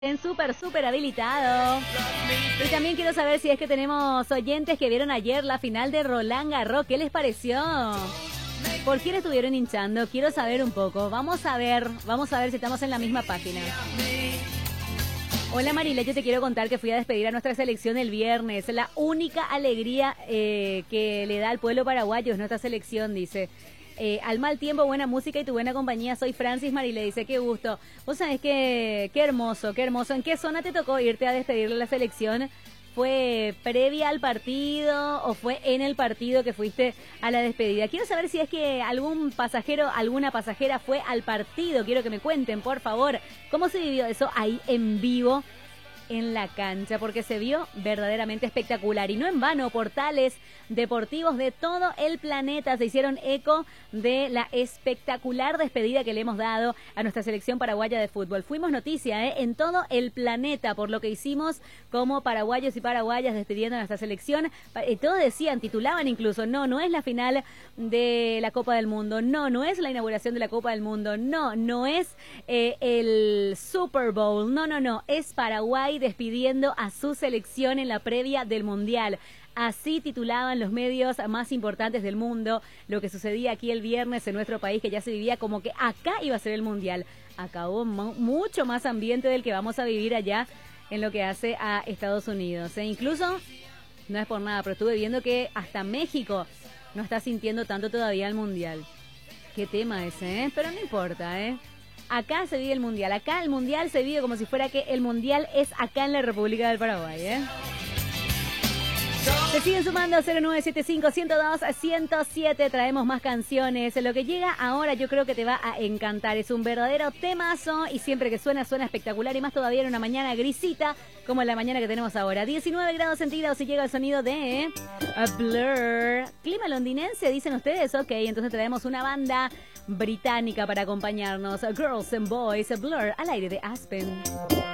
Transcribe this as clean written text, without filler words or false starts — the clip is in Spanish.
Súper habilitado. Y también quiero saber si es que tenemos oyentes que vieron ayer la final de Roland Garros. ¿Qué les pareció? ¿Por quién estuvieron hinchando? Quiero saber un poco. Vamos a ver si estamos en la misma página. Hola Marila, yo te quiero contar que fui a despedir a nuestra selección el viernes. La única alegría que le da al pueblo paraguayo es nuestra selección, dice. Al mal tiempo, buena música y tu buena compañía. Soy Francis Marile, dice, qué gusto. Vos sabés qué hermoso, qué hermoso. ¿En qué zona te tocó irte a despedirle a la selección? ¿Fue previa al partido o fue en el partido que fuiste a la despedida? Quiero saber si es que algún pasajero, alguna pasajera fue al partido. Quiero que me cuenten, por favor, cómo se vivió eso ahí en vivo en la cancha, porque se vio verdaderamente espectacular. Y no en vano, portales deportivos de todo el planeta se hicieron eco de la espectacular despedida que le hemos dado a nuestra selección paraguaya de fútbol. Fuimos noticia en todo el planeta por lo que hicimos como paraguayos y paraguayas despidiendo a nuestra selección. Todos decían, titulaban incluso, no es la final de la Copa del Mundo, no es la inauguración de la Copa del Mundo, no es el Super Bowl, no, es Paraguay despidiendo a su selección en la previa del Mundial. Así titulaban los medios más importantes del mundo lo que sucedía aquí el viernes en nuestro país, que ya se vivía como que acá iba a ser el Mundial. Acá hubo mucho más ambiente del que vamos a vivir allá en lo que hace a Estados Unidos. Incluso, no es por nada, pero estuve viendo que hasta México no está sintiendo tanto todavía el Mundial. Qué tema ese, pero no importa, Acá se vive el Mundial. Acá el Mundial se vive como si fuera que el Mundial es acá en la República del Paraguay, Se siguen sumando 0975-102-107. Traemos más canciones. Lo que llega ahora yo creo que te va a encantar. Es un verdadero temazo y siempre que suena espectacular. Y más todavía en una mañana grisita como la mañana que tenemos ahora. 19 grados centígrados y llega el sonido de Blur. Clima londinense, dicen ustedes. Ok, entonces traemos una banda británica para acompañarnos. Girls and Boys, Blur, al aire de Aspen.